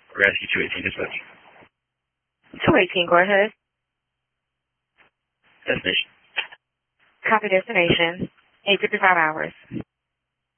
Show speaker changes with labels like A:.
A: Rescue 218 dispatch.
B: 218, go ahead.
A: Destination.
B: Copy destination. 8:55 hours.